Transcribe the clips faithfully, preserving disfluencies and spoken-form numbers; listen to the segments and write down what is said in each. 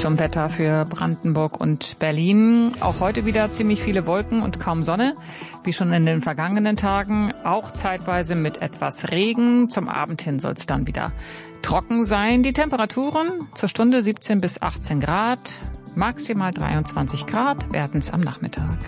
zum Wetter für Brandenburg und Berlin. Auch heute wieder ziemlich viele Wolken und kaum Sonne, wie schon in den vergangenen Tagen. Auch zeitweise mit etwas Regen. Zum Abend hin soll es dann wieder trocken sein. Die Temperaturen zur Stunde siebzehn bis achtzehn Grad, maximal dreiundzwanzig Grad werden es am Nachmittag.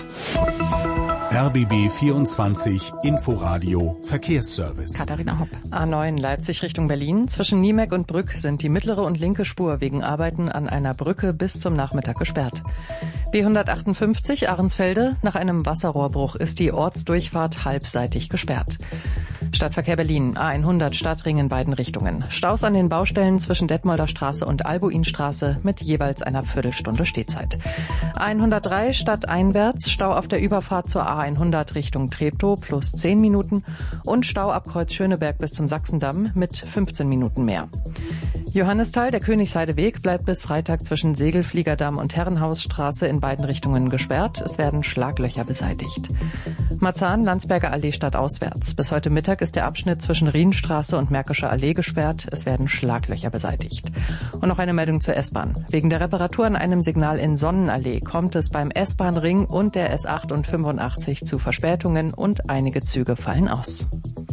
R B B vierundzwanzig Inforadio Verkehrsservice. Katharina Hopp. A neun Leipzig Richtung Berlin. Zwischen Niemeck und Brück sind die mittlere und linke Spur wegen Arbeiten an einer Brücke bis zum Nachmittag gesperrt. B hundertachtundfünfzig Ahrensfelde. Nach einem Wasserrohrbruch ist die Ortsdurchfahrt halbseitig gesperrt. Stadtverkehr Berlin. A hundert Stadtring in beiden Richtungen. Staus an den Baustellen zwischen Detmolder Straße und Albuinstraße mit jeweils einer Viertelstunde Stehzeit. A hundertdrei stadteinwärts. Stau auf der Überfahrt zur A hundert Richtung Treptow plus zehn Minuten und Stau ab Kreuz Schöneberg bis zum Sachsendamm mit fünfzehn Minuten mehr. Johannisthal, der Königsheideweg, bleibt bis Freitag zwischen Segelfliegerdamm und Herrenhausstraße in beiden Richtungen gesperrt. Es werden Schlaglöcher beseitigt. Marzahn, Landsberger Allee stadtauswärts. Bis heute Mittag ist der Abschnitt zwischen Rienstraße und Märkischer Allee gesperrt. Es werden Schlaglöcher beseitigt. Und noch eine Meldung zur S-Bahn. Wegen der Reparatur an einem Signal in Sonnenallee kommt es beim S-Bahn-Ring und der S acht und fünfundachtzig zu Verspätungen und einige Züge fallen aus.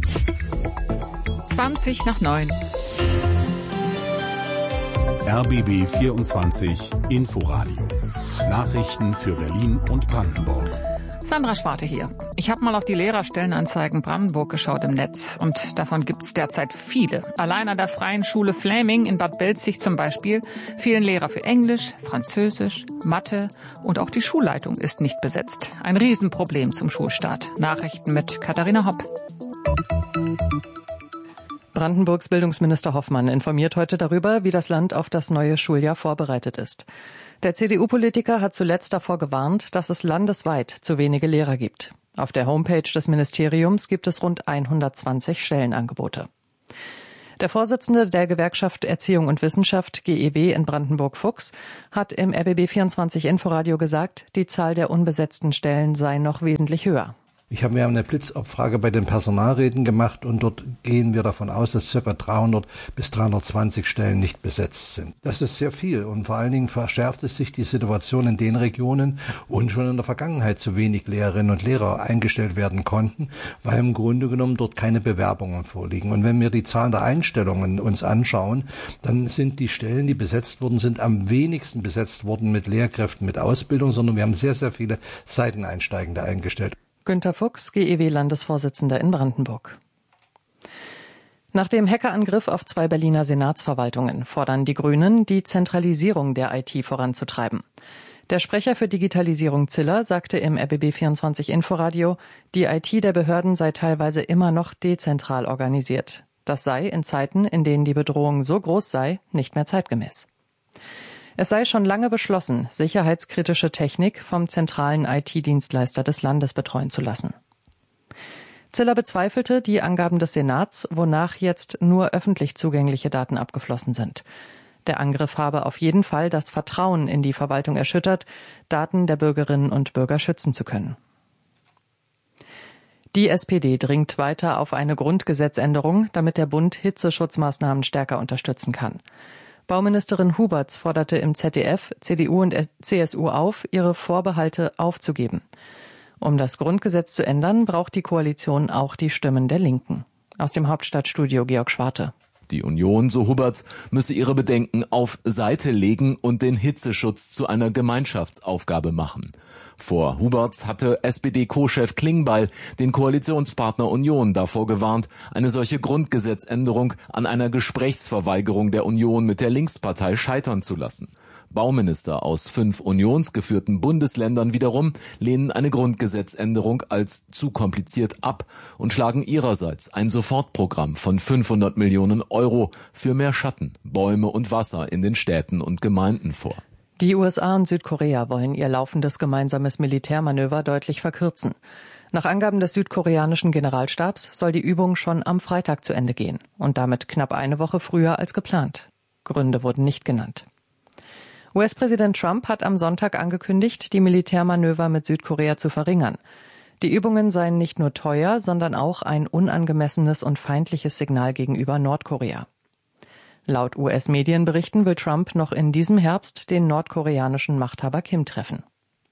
zwanzig nach neun. R B B vierundzwanzig Inforadio. Nachrichten für Berlin und Brandenburg. Sandra Schwarte hier. Ich habe mal auf die Lehrerstellenanzeigen Brandenburg geschaut im Netz und davon gibt es derzeit viele. Allein an der Freien Schule Fläming in Bad Belzig zum Beispiel fehlen Lehrer für Englisch, Französisch, Mathe und auch die Schulleitung ist nicht besetzt. Ein Riesenproblem zum Schulstart. Nachrichten mit Katharina Hopp. Brandenburgs Bildungsminister Hoffmann informiert heute darüber, wie das Land auf das neue Schuljahr vorbereitet ist. Der C D U-Politiker hat zuletzt davor gewarnt, dass es landesweit zu wenige Lehrer gibt. Auf der Homepage des Ministeriums gibt es rund hundertzwanzig Stellenangebote. Der Vorsitzende der Gewerkschaft Erziehung und Wissenschaft, G E W in Brandenburg-Fuchs, hat im R B B vierundzwanzig Inforadio gesagt, die Zahl der unbesetzten Stellen sei noch wesentlich höher. Ich habe mir eine Blitzabfrage bei den Personalräten gemacht und dort gehen wir davon aus, dass ca. dreihundert bis dreihundertzwanzig Stellen nicht besetzt sind. Das ist sehr viel und vor allen Dingen verschärft es sich die Situation in den Regionen, wo schon in der Vergangenheit zu wenig Lehrerinnen und Lehrer eingestellt werden konnten, weil im Grunde genommen dort keine Bewerbungen vorliegen. Und wenn wir die Zahlen der Einstellungen uns anschauen, dann sind die Stellen, die besetzt wurden, sind am wenigsten besetzt worden mit Lehrkräften mit Ausbildung, sondern wir haben sehr, sehr viele Seiteneinsteigende eingestellt. Günter Fuchs, G E W-Landesvorsitzender in Brandenburg. Nach dem Hackerangriff auf zwei Berliner Senatsverwaltungen fordern die Grünen, die Zentralisierung der I T voranzutreiben. Der Sprecher für Digitalisierung Ziller sagte im R B B vierundzwanzig Inforadio, die I T der Behörden sei teilweise immer noch dezentral organisiert. Das sei in Zeiten, in denen die Bedrohung so groß sei, nicht mehr zeitgemäß. Es sei schon lange beschlossen, sicherheitskritische Technik vom zentralen I T-Dienstleister des Landes betreuen zu lassen. Ziller bezweifelte die Angaben des Senats, wonach jetzt nur öffentlich zugängliche Daten abgeflossen sind. Der Angriff habe auf jeden Fall das Vertrauen in die Verwaltung erschüttert, Daten der Bürgerinnen und Bürger schützen zu können. Die S P D dringt weiter auf eine Grundgesetzänderung, damit der Bund Hitzeschutzmaßnahmen stärker unterstützen kann. Bauministerin Huberts forderte im Z D F C D U und C S U auf, ihre Vorbehalte aufzugeben. Um das Grundgesetz zu ändern, braucht die Koalition auch die Stimmen der Linken. Aus dem Hauptstadtstudio Georg Schwarte. Die Union, so Huberts, müsse ihre Bedenken auf Seite legen und den Hitzeschutz zu einer Gemeinschaftsaufgabe machen. Vor Huberts hatte S P D-Co-Chef Klingbeil den Koalitionspartner Union davor gewarnt, eine solche Grundgesetzänderung an einer Gesprächsverweigerung der Union mit der Linkspartei scheitern zu lassen. Bauminister aus fünf unionsgeführten Bundesländern wiederum lehnen eine Grundgesetzänderung als zu kompliziert ab und schlagen ihrerseits ein Sofortprogramm von fünfhundert Millionen Euro für mehr Schatten, Bäume und Wasser in den Städten und Gemeinden vor. Die U S A und Südkorea wollen ihr laufendes gemeinsames Militärmanöver deutlich verkürzen. Nach Angaben des südkoreanischen Generalstabs soll die Übung schon am Freitag zu Ende gehen und damit knapp eine Woche früher als geplant. Gründe wurden nicht genannt. U S-Präsident Trump hat am Sonntag angekündigt, die Militärmanöver mit Südkorea zu verringern. Die Übungen seien nicht nur teuer, sondern auch ein unangemessenes und feindliches Signal gegenüber Nordkorea. Laut U S-Medienberichten will Trump noch in diesem Herbst den nordkoreanischen Machthaber Kim treffen.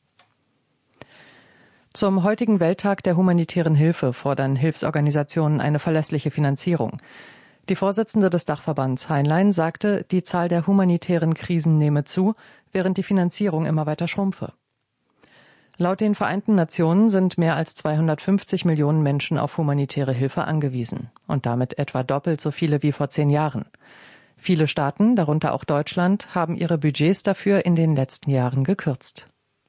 Zum heutigen Welttag der humanitären Hilfe fordern Hilfsorganisationen eine verlässliche Finanzierung. Die Vorsitzende des Dachverbands Heinlein sagte, die Zahl der humanitären Krisen nehme zu, während die Finanzierung immer weiter schrumpfe. Laut den Vereinten Nationen sind mehr als zweihundertfünfzig Millionen Menschen auf humanitäre Hilfe angewiesen und damit etwa doppelt so viele wie vor zehn Jahren. Viele Staaten, darunter auch Deutschland, haben ihre Budgets dafür in den letzten Jahren gekürzt.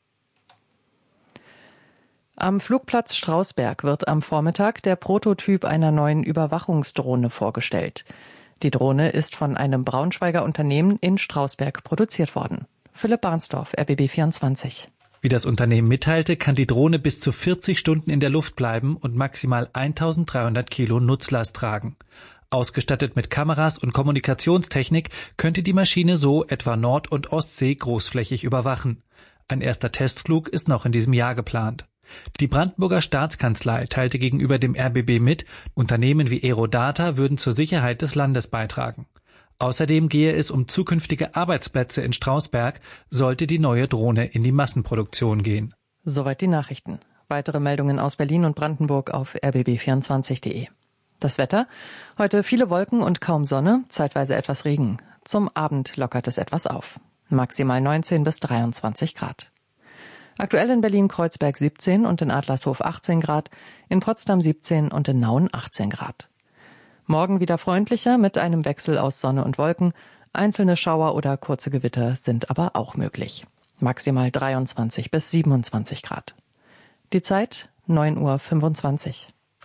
Am Flugplatz Strausberg wird am Vormittag der Prototyp einer neuen Überwachungsdrohne vorgestellt. Die Drohne ist von einem Braunschweiger Unternehmen in Strausberg produziert worden. Philipp Barnsdorf, R B B vierundzwanzig. Wie das Unternehmen mitteilte, kann die Drohne bis zu vierzig Stunden in der Luft bleiben und maximal eintausenddreihundert Kilo Nutzlast tragen. Ausgestattet mit Kameras und Kommunikationstechnik könnte die Maschine so etwa Nord- und Ostsee großflächig überwachen. Ein erster Testflug ist noch in diesem Jahr geplant. Die Brandenburger Staatskanzlei teilte gegenüber dem R B B mit, Unternehmen wie Aerodata würden zur Sicherheit des Landes beitragen. Außerdem gehe es um zukünftige Arbeitsplätze in Strausberg, sollte die neue Drohne in die Massenproduktion gehen. Soweit die Nachrichten. Weitere Meldungen aus Berlin und Brandenburg auf r b b vierundzwanzig punkt d e. Das Wetter? Heute viele Wolken und kaum Sonne, zeitweise etwas Regen. Zum Abend lockert es etwas auf. Maximal neunzehn bis dreiundzwanzig Grad. Aktuell in Berlin-Kreuzberg siebzehn und in Adlershof achtzehn Grad, in Potsdam siebzehn und in Nauen achtzehn Grad. Morgen wieder freundlicher mit einem Wechsel aus Sonne und Wolken. Einzelne Schauer oder kurze Gewitter sind aber auch möglich. Maximal dreiundzwanzig bis siebenundzwanzig Grad. Die Zeit neun Uhr fünfundzwanzig.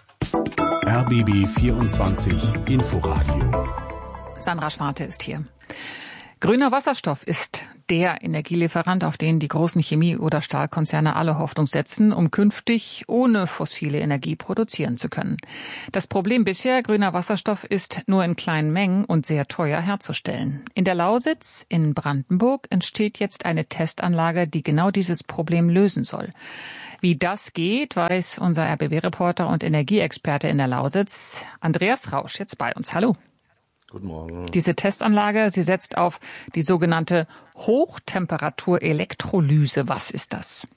R B B vierundzwanzig Inforadio. Sandra Schwarte ist hier. Grüner Wasserstoff ist der Energielieferant, auf den die großen Chemie- oder Stahlkonzerne alle Hoffnung setzen, um künftig ohne fossile Energie produzieren zu können. Das Problem bisher, grüner Wasserstoff ist nur in kleinen Mengen und sehr teuer herzustellen. In der Lausitz in Brandenburg entsteht jetzt eine Testanlage, die genau dieses Problem lösen soll. Wie das geht, weiß unser R B B-Reporter und Energieexperte in der Lausitz, Andreas Rausch, jetzt bei uns. Hallo. Guten Morgen. Diese Testanlage, sie setzt auf die sogenannte Hochtemperatur-Elektrolyse. Was ist das?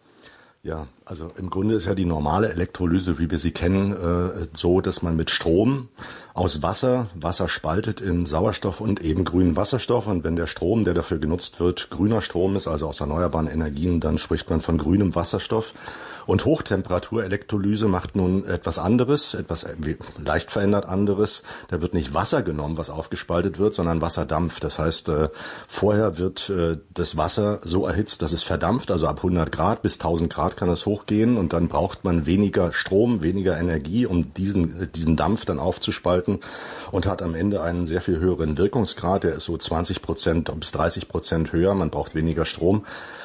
Ja, also im Grunde ist ja die normale Elektrolyse, wie wir sie kennen, äh, so, dass man mit Strom aus Wasser, Wasser spaltet in Sauerstoff und eben grünen Wasserstoff. Und wenn der Strom, der dafür genutzt wird, grüner Strom ist, also aus erneuerbaren Energien, dann spricht man von grünem Wasserstoff. Und Hochtemperatur-Elektrolyse macht nun etwas anderes, etwas leicht verändert anderes. Da wird nicht Wasser genommen, was aufgespaltet wird, sondern Wasserdampf. Das heißt, äh, vorher wird äh, das Wasser so erhitzt, dass es verdampft, also ab hundert Grad bis tausend Grad kann es hochgehen. Und dann braucht man weniger Strom, weniger Energie, um diesen, diesen Dampf dann aufzuspalten und hat am Ende einen sehr viel höheren Wirkungsgrad. Der ist so zwanzig Prozent bis dreißig Prozent höher. Man braucht weniger Strom.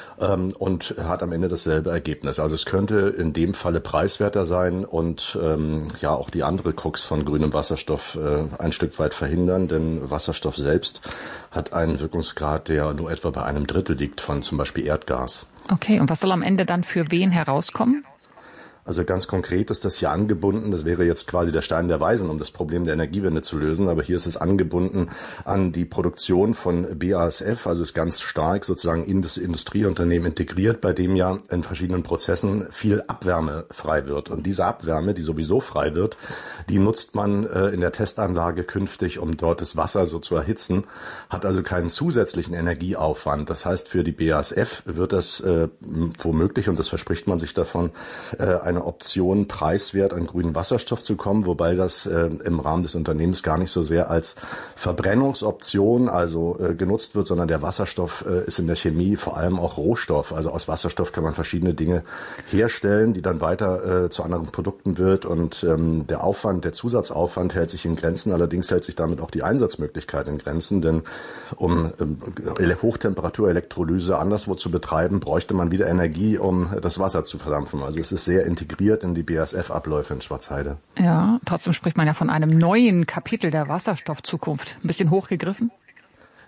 Und hat am Ende dasselbe Ergebnis. Also es könnte in dem Falle preiswerter sein und ähm, ja auch die andere Krux von grünem Wasserstoff äh, ein Stück weit verhindern, denn Wasserstoff selbst hat einen Wirkungsgrad, der nur etwa bei einem Drittel liegt von zum Beispiel Erdgas. Okay, und was soll am Ende dann für wen herauskommen? Also ganz konkret ist das hier angebunden, das wäre jetzt quasi der Stein der Weisen, um das Problem der Energiewende zu lösen, aber hier ist es angebunden an die Produktion von B A S F, also ist ganz stark sozusagen in das Industrieunternehmen integriert, bei dem ja in verschiedenen Prozessen viel Abwärme frei wird. Und diese Abwärme, die sowieso frei wird, die nutzt man äh, in der Testanlage künftig, um dort das Wasser so zu erhitzen, hat also keinen zusätzlichen Energieaufwand. Das heißt, für die B A S F wird das äh, womöglich, und das verspricht man sich davon, äh, eine Option, preiswert an grünen Wasserstoff zu kommen, wobei das äh, im Rahmen des Unternehmens gar nicht so sehr als Verbrennungsoption also äh, genutzt wird, sondern der Wasserstoff äh, ist in der Chemie vor allem auch Rohstoff. Also aus Wasserstoff kann man verschiedene Dinge herstellen, die dann weiter äh, zu anderen Produkten wird und ähm, der Aufwand, der Zusatzaufwand hält sich in Grenzen, allerdings hält sich damit auch die Einsatzmöglichkeit in Grenzen, denn um äh, Hochtemperatur-Elektrolyse anderswo zu betreiben, bräuchte man wieder Energie, um das Wasser zu verdampfen. Also es ist sehr integriert in die B A S F-Abläufe in Schwarzheide. Ja, trotzdem spricht man ja von einem neuen Kapitel der Wasserstoffzukunft. Ein bisschen hochgegriffen?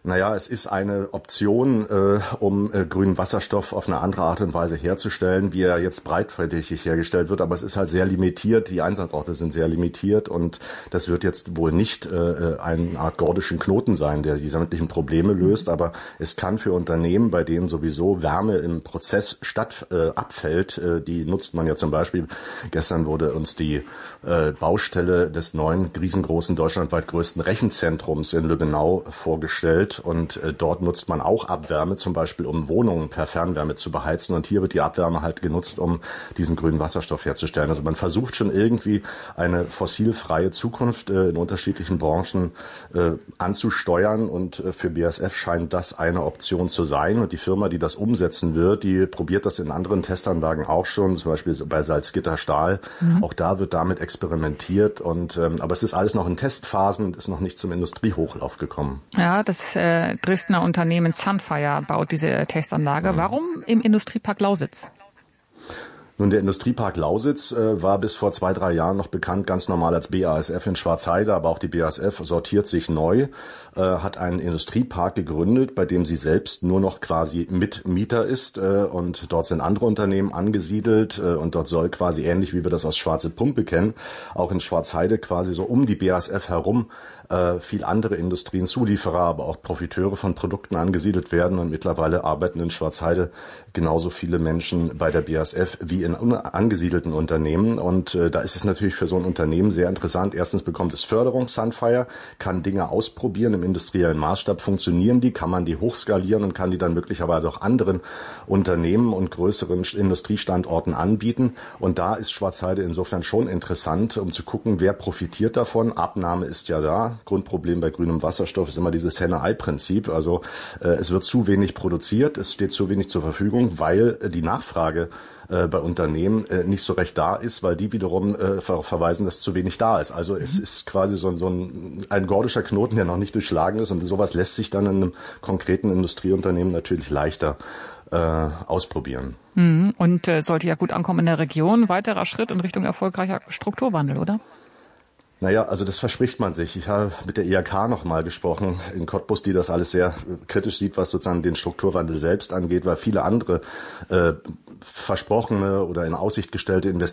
Naja, es ist eine Option, äh, um äh, grünen Wasserstoff auf eine andere Art und Weise herzustellen, wie er jetzt breitflächig hergestellt wird. Aber es ist halt sehr limitiert. Die Einsatzorte sind sehr limitiert und das wird jetzt wohl nicht äh, eine Art gordischen Knoten sein, der die sämtlichen Probleme löst. Aber es kann für Unternehmen, bei denen sowieso Wärme im Prozess statt äh, abfällt, äh, die nutzt man ja zum Beispiel. Gestern wurde uns die äh, Baustelle des neuen, riesengroßen, deutschlandweit größten Rechenzentrums in Lübbenau vorgestellt. Und äh, dort nutzt man auch Abwärme, zum Beispiel um Wohnungen per Fernwärme zu beheizen. Und hier wird die Abwärme halt genutzt, um diesen grünen Wasserstoff herzustellen. Also man versucht schon irgendwie eine fossilfreie Zukunft äh, in unterschiedlichen Branchen äh, anzusteuern. Und äh, für B A S F scheint das eine Option zu sein. Und die Firma, die das umsetzen wird, die probiert das in anderen Testanlagen auch schon, zum Beispiel bei Salzgitter Stahl. Mhm. Auch da wird damit experimentiert. Und ähm, aber es ist alles noch in Testphasen und ist noch nicht zum Industriehochlauf gekommen. Ja, das äh, Dresdner Unternehmen Sunfire baut diese Testanlage. Mhm. Warum im Industriepark Lausitz? Nun, der Industriepark Lausitz äh, war bis vor zwei, drei Jahren noch bekannt, ganz normal als B A S F in Schwarzheide, aber auch die B A S F sortiert sich neu, äh, hat einen Industriepark gegründet, bei dem sie selbst nur noch quasi Mitmieter ist äh, und dort sind andere Unternehmen angesiedelt äh, und dort soll quasi ähnlich, wie wir das aus Schwarze Pumpe kennen, auch in Schwarzheide quasi so um die B A S F herum äh, viel andere Industrien, Zulieferer, aber auch Profiteure von Produkten angesiedelt werden und mittlerweile arbeiten in Schwarzheide genauso viele Menschen bei der B A S F wie in angesiedelten Unternehmen und äh, da ist es natürlich für so ein Unternehmen sehr interessant. Erstens bekommt es Förderung, Sunfire, kann Dinge ausprobieren, im industriellen Maßstab funktionieren die, kann man die hochskalieren und kann die dann möglicherweise auch anderen Unternehmen und größeren Industriestandorten anbieten und da ist Schwarzheide insofern schon interessant, um zu gucken, wer profitiert davon. Abnahme ist ja da. Grundproblem bei grünem Wasserstoff ist immer dieses Henne-Ei-Prinzip, also äh, es wird zu wenig produziert, es steht zu wenig zur Verfügung, weil äh, die Nachfrage äh, bei Unternehmen äh, nicht so recht da ist, weil die wiederum äh, ver- verweisen, dass zu wenig da ist. Also mhm. es ist quasi so, so ein, ein gordischer Knoten, der noch nicht durchschlagen ist und sowas lässt sich dann in einem konkreten Industrieunternehmen natürlich leichter äh, ausprobieren. Mhm. Und äh, sollte ja gut ankommen in der Region. Weiterer Schritt in Richtung erfolgreicher Strukturwandel, oder? Naja, also das verspricht man sich. Ich habe mit der I H K noch mal gesprochen in Cottbus, die das alles sehr kritisch sieht, was sozusagen den Strukturwandel selbst angeht, weil viele andere äh, versprochene oder in Aussicht gestellte Investitionen